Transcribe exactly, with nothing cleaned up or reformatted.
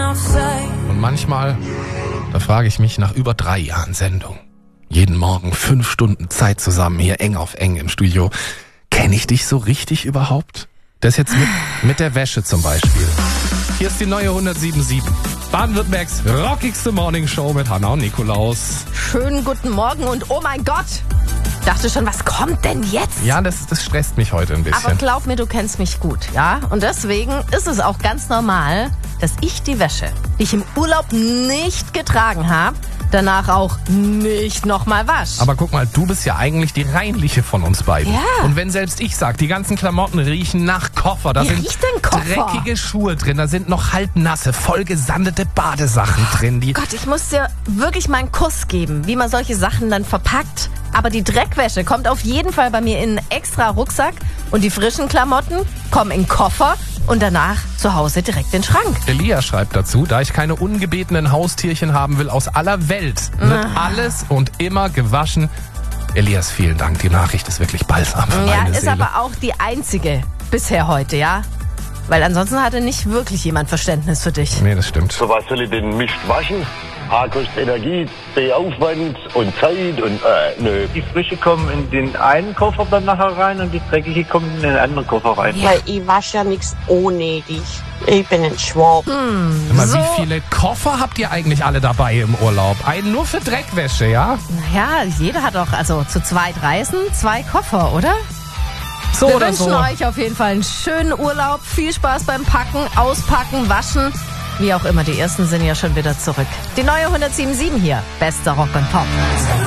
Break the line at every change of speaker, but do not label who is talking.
Und manchmal, da frage ich mich nach über drei Jahren Sendung, jeden Morgen fünf Stunden Zeit zusammen, hier eng auf eng im Studio, kenne ich dich so richtig überhaupt? Das jetzt mit, mit der Wäsche zum Beispiel. Hier ist die neue hundertsieben Komma sieben. Baden-Württembergs rockigste Morningshow mit Hanna und Nikolaus.
Schönen guten Morgen und oh mein Gott, ich dachte schon, was kommt denn jetzt?
Ja, das, das stresst mich heute ein bisschen.
Aber glaub mir, du kennst mich gut, ja? Und deswegen ist es auch ganz normal, dass ich die Wäsche, die ich im Urlaub nicht getragen habe, danach auch nicht nochmal wasch.
Aber guck mal, du bist ja eigentlich die reinliche von uns beiden.
Ja.
Und wenn selbst ich sag, die ganzen Klamotten riechen nach Koffer, da
Wie
sind
riecht denn Koffer?
dreckige Schuhe drin, da sind noch halbnasse, vollgesandete Badesachen drin. Die
Gott, ich muss dir wirklich mal einen Kuss geben, wie man solche Sachen dann verpackt. Aber die Dreckwäsche kommt auf jeden Fall bei mir in einen extra Rucksack und die frischen Klamotten kommen in den Koffer und danach zu Hause direkt in den Schrank.
Elia schreibt dazu, da ich keine ungebetenen Haustierchen haben will aus aller Welt, wird
Ah.
alles und immer gewaschen. Elias, vielen Dank, die Nachricht ist wirklich balsam für
Ja,
meine
ist
Seele.
aber auch die einzige bisher heute, ja? Weil ansonsten hatte nicht wirklich jemand Verständnis für dich.
Nee, das stimmt.
So was soll ich denn nicht waschen? A, kostet Energie, B, Aufwand und Zeit und äh, nö.
Die frische kommen in den einen Koffer dann nachher rein und die dreckige kommen in den anderen Koffer rein.
Weil ich wasche ja nichts unnötig. Ich bin ein Schwab.
Sag mal,
So.
wie viele Koffer habt ihr eigentlich alle dabei im Urlaub? Einen nur für Dreckwäsche, ja?
Naja, jeder hat doch also zu zweit Reisen, zwei Koffer, oder?
So
Wir
oder
wünschen
so.
euch auf jeden Fall einen schönen Urlaub. Viel Spaß beim Packen, Auspacken, Waschen. Wie auch immer, die ersten sind ja schon wieder zurück. Die neue hundertsieben Komma sieben hier. Bester Rock und Pop.